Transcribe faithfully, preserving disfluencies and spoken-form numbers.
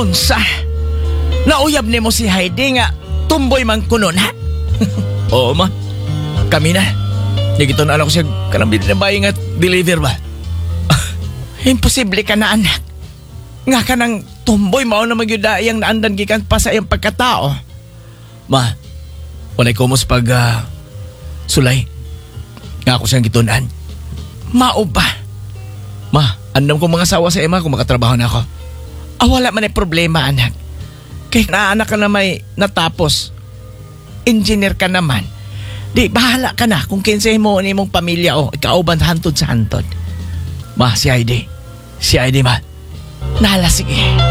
Unsa? Nauyab ni mo si Heidi nga tumboy man kunon ha? Oo ma, kami na. Nagito na alam ko siya kanang na bayi nga deliver ba? Imposible ka na anak. Nga ka ng tumboy mao na magyuda iyang naandan gikan pa sa iyang pagkatao. Ma, walay kumos pag uh, sulay. Nga ako siyang gitunan. Mao ba? Ma, andam ko mga sawa sa ima kung makatrabaho na ako. Ah, wala man ay problema anak. Kaya naanak ka na may natapos. Engineer ka naman. Di, bahala ka na kung kinsay mo ni mong pamilya o ikauban hantod sa hantod. Ma, si Heidi. Si Heidi ma. Nala, sige.